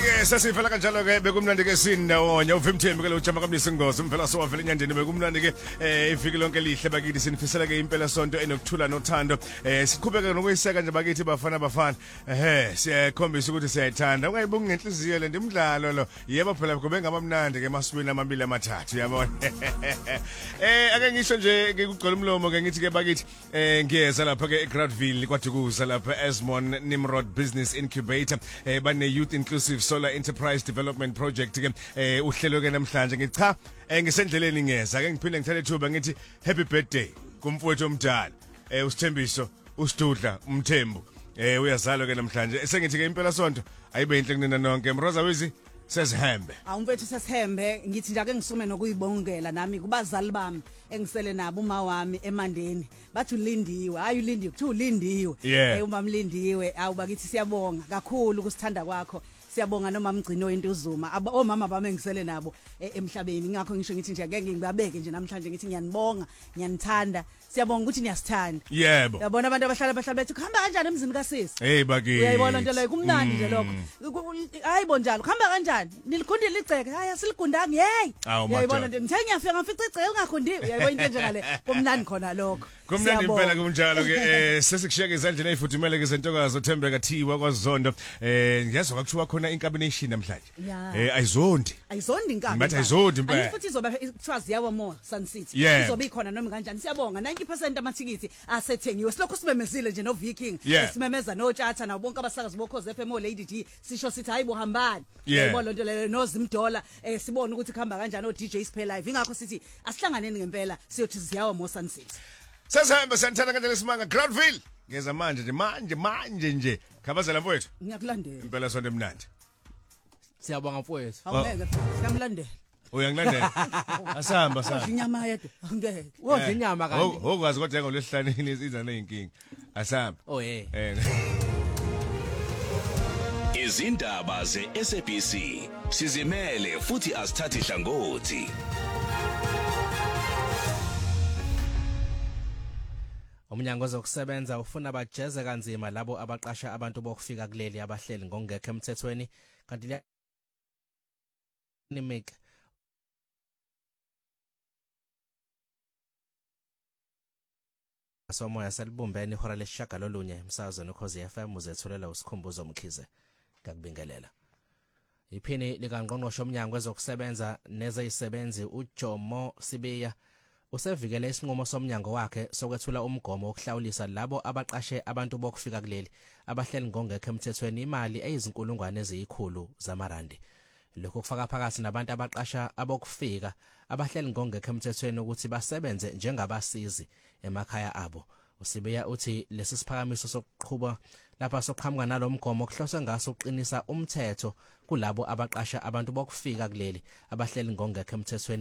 ke sasifela kanjalo ke bekumnandi ke sindawonye uvimthembi ke lo jama kamnisi ngozi umphela so wavela enyandeni bekumnandi ke iviki lonke lihle bakithi sinifisela ke impela sonto enokuthula nothando siqhubeka nokuyiseka nje bakithi bafana siyakhombisa ukuthi siyayithanda ungayibungi ngenhliziyo le ndimdlalo lo yebo phela kube ngamamnandi ke masibini amabili amathathu yabona ake ngisho nje ngikugcola umlomo ke ngithi ke bakithi ngiyeza lapha ke eGradville kwaDukuza lapha Esmond Nimrod Business Incubator bane Youth Inclusive Solar Enterprise Development Project ke uhlelo ke namhlanje ngithi cha ngisendleleni ngeza ke ngiphinde ngithele thuba ngithi happy birthday kumfowethu omdala usithembiso usidudla umthembu uyazalwa ke namhlanje sengithi ke impela sonto ayibe inhle kunina nonke Mroza Wizi sesihambe awumfethu sesihambe ngithi nje ake ngisume nokuyibongela nami kubazali bami engisele nabo uma wami emandeni bathi ulindiwe hayi ulindiwe kuthi ulindiwe uma mlindiwe awubakithi siyabonga kakhulu kusithanda kwakho siyabonga noma mgcino into uzuma omama bami engisele nabo emhlabeni ngakho ngisho ngithi nje ake ngibabeke nje namhlanje ngithi ngiyanibonga ngiyanithanda siyabonga ukuthi niyasithanda yebo yabona abantu abahlala bethi kuhamba kanjani emzini kaSisi hey bakithi uyayibona into leyo kumnandi nje lokho hayibo njalo kuhamba kanjani niligundile igceke hayi asiligundanga hey uyayibona nje ngithe ngiyafika ngafica igceke ungakhundile uyayibona into nje ngale kumnandi khona lokho kumnandi impela kunjalo ke sesikushiyeke izandleni ezifudumele ke zentokazo Thembeka Thiwa kwaZondo ngiyazwa kuthiwa khona incombination namhlanje ayizondi inkabi bathi ayizondi impela futhi izoba kuthiwa ziyawa more Sun City izoba ikhona noma kanjani siyabonga 90% amathikithi asethengiwe silokho sibemezile nje no Viking simemeza no Tjatha nabo bonke abasakazi bokhoze FM o Lady D sisho sithi hayibo hambani yayibona into leyo no Zimdola sibona ukuthi kuhamba kanjani o DJ Spell Live ingakho sithi asihlanganeni ngempela siyothi ziyawa more Sun City sesihamba santhana kanjani simanga Gradville ngeza manje nje khabazela mfowethu ngiyakulandela impela sonto emnandi siyabonga mfowethu awungeke siyamlandela uyangilandela asihamba inyama yedwa angeke wodla inyama kanti okwazi kodwa ngolwesihlanini iza nezinkingi asihamba izindaba zeSABC sizimele futhi asithathi hlangothi. Umnyango wezokusebenza ufuna bajeze kanzima labo abaqasha abantu bokufika kuleli abahleli ngokungekho emthethweni kanti nimik Somoya selibumbene ihora lesishagalolunye emsazweni ukhozi FM uzethulela usikhumbuzo Mkhize ngakubingelela iphini likaNgqongqoshe omnyango wezokusebenza nezeyisebenzi uJomo Sibiya usevikele isinqumo somnyango wakhe sokwethula umgomo wokuhlawulisa labo abaqashe abantu bokufika kuleli abahleli ngongekho emthethweni imali eyizinkulungwane eziyikhulu zamarandi lokho kufaka phakathi nabantu abaqasha abokufika abahleli ngongekho emthethweni ukuthi basebenze njengabasizi emakhaya abo usibiya uthi lesi siphakamiso sokuqhubha lapha soqhamuka nalomgomo kuhloswe ngaso uqinisa umthetho kulabo abaqasha abantu bokufika kuleli abahleli ngongekho emthethweni